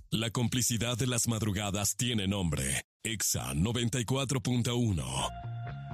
La complicidad de las madrugadas tiene nombre. Exa 94.1.